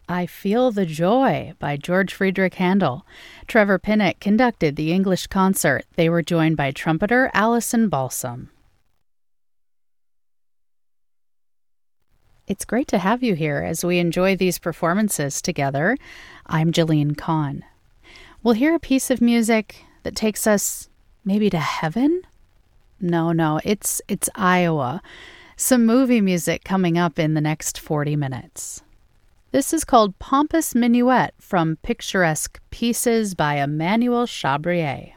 I Feel the Joy by George Friedrich Handel. Trevor Pinnock conducted the English concert. They were joined by trumpeter Alison Balsam. It's great to have you here as we enjoy these performances together. I'm Jillian Kahn. We'll hear a piece of music that takes us maybe to heaven? No, it's Iowa. Some movie music coming up in the next 40 minutes. This is called Pompous Minuet from Picturesque Pieces by Emmanuel Chabrier.